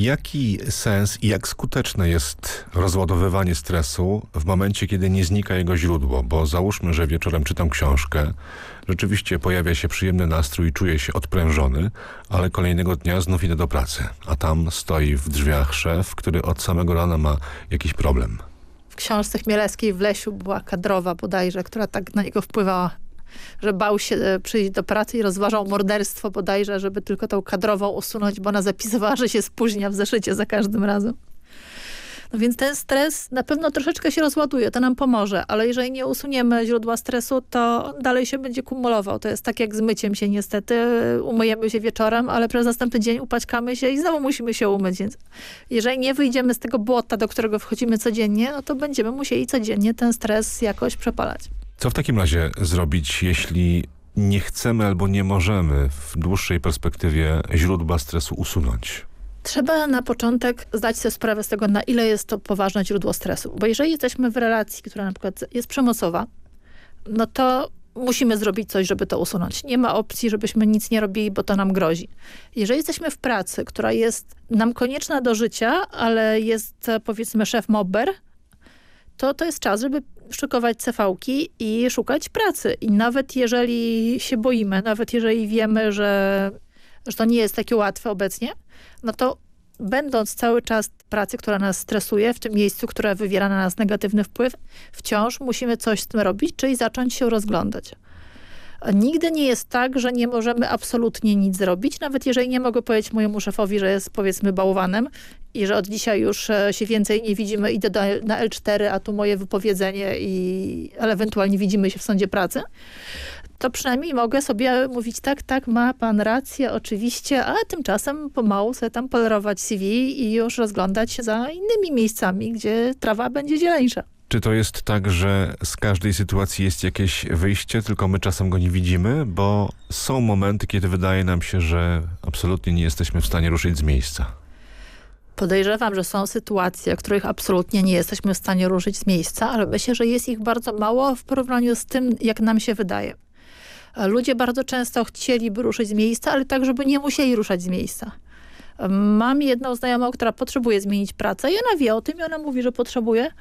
Jaki sens i jak skuteczne jest rozładowywanie stresu w momencie, kiedy nie znika jego źródło? Bo załóżmy, że wieczorem czytam książkę, rzeczywiście pojawia się przyjemny nastrój i czuję się odprężony, ale kolejnego dnia znów idę do pracy, a tam stoi w drzwiach szef, który od samego rana ma jakiś problem. W książce Chmielewskiej w Lesiu była kadrowa bodajże, która tak na niego wpływała, że bał się przyjść do pracy i rozważał morderstwo bodajże, żeby tylko tą kadrową usunąć, bo ona zapisywała, że się spóźnia w zeszycie za każdym razem. No więc ten stres na pewno troszeczkę się rozładuje, to nam pomoże, ale jeżeli nie usuniemy źródła stresu, to dalej się będzie kumulował. To jest tak jak z myciem się niestety. Umyjemy się wieczorem, ale przez następny dzień upaćkamy się i znowu musimy się umyć. Więc jeżeli nie wyjdziemy z tego błota, do którego wchodzimy codziennie, no to będziemy musieli codziennie ten stres jakoś przepalać. Co w takim razie zrobić, jeśli nie chcemy albo nie możemy w dłuższej perspektywie źródła stresu usunąć? Trzeba na początek zdać sobie sprawę z tego, na ile jest to poważne źródło stresu. Bo jeżeli jesteśmy w relacji, która na przykład jest przemocowa, no to musimy zrobić coś, żeby to usunąć. Nie ma opcji, żebyśmy nic nie robili, bo to nam grozi. Jeżeli jesteśmy w pracy, która jest nam konieczna do życia, ale jest powiedzmy szef mobber, to jest czas, żeby szykować CV-ki i szukać pracy. I nawet jeżeli się boimy, nawet jeżeli wiemy, że to nie jest takie łatwe obecnie, no to będąc cały czas w pracy, która nas stresuje, w tym miejscu, które wywiera na nas negatywny wpływ, wciąż musimy coś z tym robić, czyli zacząć się rozglądać. Nigdy nie jest tak, że nie możemy absolutnie nic zrobić, nawet jeżeli nie mogę powiedzieć mojemu szefowi, że jest powiedzmy bałwanem i że od dzisiaj już się więcej nie widzimy, idę na L4, a tu moje wypowiedzenie, ale ewentualnie widzimy się w sądzie pracy, to przynajmniej mogę sobie mówić tak, ma pan rację, oczywiście, a tymczasem pomału sobie tam polerować CV i już rozglądać się za innymi miejscami, gdzie trawa będzie zieleńsza. Czy to jest tak, że z każdej sytuacji jest jakieś wyjście, tylko my czasem go nie widzimy? Bo są momenty, kiedy wydaje nam się, że absolutnie nie jesteśmy w stanie ruszyć z miejsca. Podejrzewam, że są sytuacje, w których absolutnie nie jesteśmy w stanie ruszyć z miejsca, ale myślę, że jest ich bardzo mało w porównaniu z tym, jak nam się wydaje. Ludzie bardzo często chcieliby ruszyć z miejsca, ale tak, żeby nie musieli ruszać z miejsca. Mam jedną znajomą, która potrzebuje zmienić pracę i ona wie o tym i ona mówi, że potrzebuje.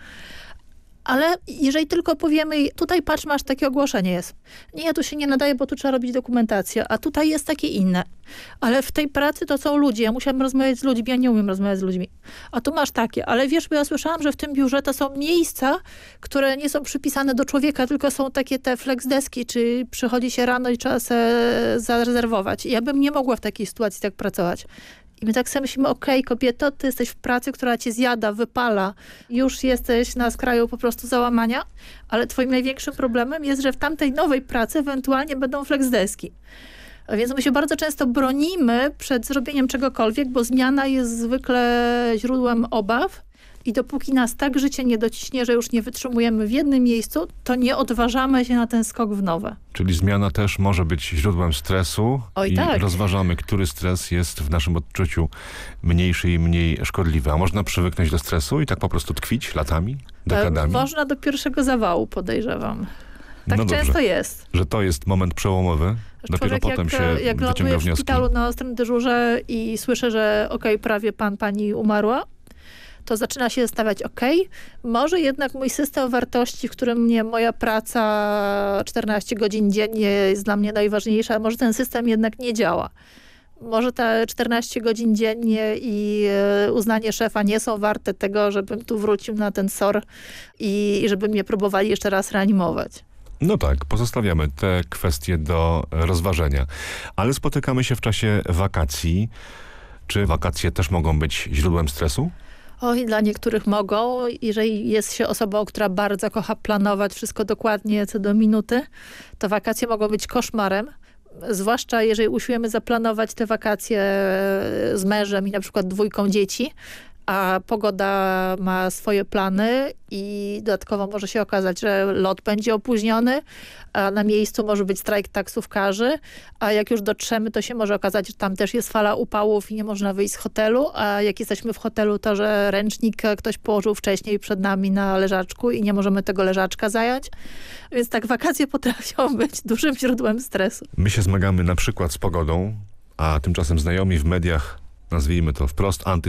Ale jeżeli tylko powiemy, tutaj patrz, masz takie ogłoszenie jest. Nie, tu się nie nadaje, bo tu trzeba robić dokumentację, a tutaj jest takie inne. Ale w tej pracy to są ludzie. Ja musiałam rozmawiać z ludźmi, ja nie umiem rozmawiać z ludźmi. A tu masz takie. Ale wiesz, bo ja słyszałam, że w tym biurze to są miejsca, które nie są przypisane do człowieka, tylko są takie te flexdeski, czy przychodzi się rano i trzeba se zarezerwować. Ja bym nie mogła w takiej sytuacji tak pracować. I my tak sobie myślimy, okej, kobieto, ty jesteś w pracy, która cię zjada, wypala. Już jesteś na skraju po prostu załamania, ale twoim największym problemem jest, że w tamtej nowej pracy ewentualnie będą flexdeski. Więc my się bardzo często bronimy przed zrobieniem czegokolwiek, bo zmiana jest zwykle źródłem obaw. I dopóki nas tak życie nie dociśnie, że już nie wytrzymujemy w jednym miejscu, to nie odważamy się na ten skok w nowe. Czyli zmiana też może być źródłem stresu. Oj, i tak. rozważamy, który stres jest w naszym odczuciu mniejszy i mniej szkodliwy. A można przywyknąć do stresu i tak po prostu tkwić latami, dekadami? Można do pierwszego zawału, podejrzewam. Tak no często dobrze, jest. że to jest moment przełomowy. Dopiero potem jak wyciąga ląduje w wnioski. szpitalu na ostrym dyżurze i słyszę, że prawie pani umarła, to zaczyna się zastanawiać, może jednak mój system wartości, w którym moja praca 14 godzin dziennie jest dla mnie najważniejsza, może ten system jednak nie działa. Może te 14 godzin dziennie i uznanie szefa nie są warte tego, żebym tu wrócił na ten SOR i żeby mnie próbowali jeszcze raz reanimować. No tak, pozostawiamy te kwestie do rozważenia. Ale spotykamy się w czasie wakacji. Czy wakacje też mogą być źródłem stresu? Oj, dla niektórych mogą. Jeżeli jest się osobą, która bardzo kocha planować wszystko dokładnie co do minuty, to wakacje mogą być koszmarem. Zwłaszcza jeżeli usiłujemy zaplanować te wakacje z mężem i na przykład 2 dzieci, a pogoda ma swoje plany i dodatkowo może się okazać, że lot będzie opóźniony, a na miejscu może być strajk taksówkarzy, a jak już dotrzemy, to się może okazać, że tam też jest fala upałów i nie można wyjść z hotelu, a jak jesteśmy w hotelu, to że ręcznik ktoś położył wcześniej przed nami na leżaczku i nie możemy tego leżaczka zająć. Więc tak wakacje potrafią być dużym źródłem stresu. My się zmagamy na przykład z pogodą, a tymczasem znajomi w mediach, nazwijmy to wprost,